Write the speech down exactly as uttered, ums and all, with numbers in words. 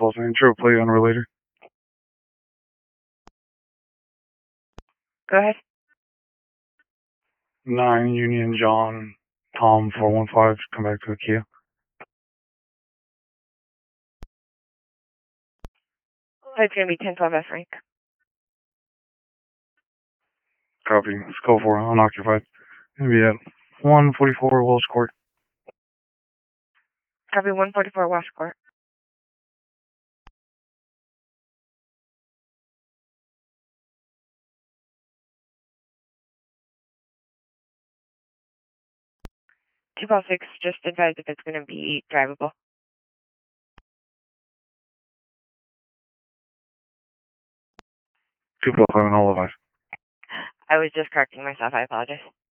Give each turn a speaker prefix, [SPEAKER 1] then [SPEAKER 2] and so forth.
[SPEAKER 1] Pulse nine, True Play unrelated.
[SPEAKER 2] Go ahead.
[SPEAKER 1] nine Union John Tom four one five, come back to the Kia.
[SPEAKER 2] It's going to be ten twelve F Frank.
[SPEAKER 1] Copy. Skull four, unoccupied. Gonna be at one forty-four Wells Court.
[SPEAKER 2] Copy one forty-four Welsh Court. two Paul six, just advise if it's going to be drivable.
[SPEAKER 1] two Paul five, all advice.
[SPEAKER 2] I was just correcting myself. I apologize.